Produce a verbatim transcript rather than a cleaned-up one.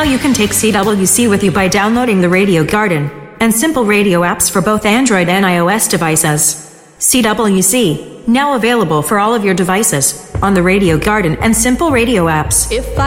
you can take C W C with you by downloading the Radio Garden and Simple Radio apps for both Android and iOS devices. C W C, now available for all of your devices on the Radio Garden and Simple Radio apps. If